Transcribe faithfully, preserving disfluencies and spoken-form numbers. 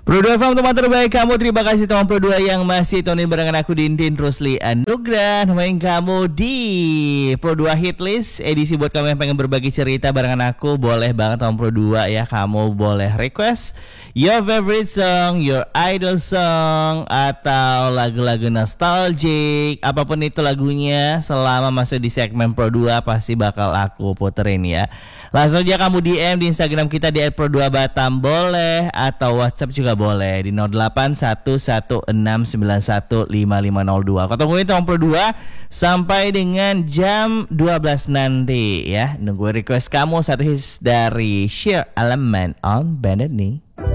Pro dua F M teman terbaik kamu. Terima kasih teman Pro dua yang masih tunin barengan aku Dindin Rusli Anugrah. Nemenin kamu di Pro dua Hitlist edisi buat kamu yang pengen berbagi cerita barengan aku. Boleh banget teman Pro dua ya. Kamu boleh request your favorite song, your idol song, atau lagu-lagu nostalgic, apapun itu lagunya, selama masuk di segmen Pro dua pasti bakal aku puterin ya. Langsung aja kamu D M di Instagram kita di et pro dua batam boleh, atau WhatsApp juga boleh di nol delapan satu satu enam sembilan satu lima lima nol dua. Ketemu itu Pro dua sampai dengan jam dua belas nanti ya. Nunggu request kamu. Satu hits dari Sheer Element on Bennett nih.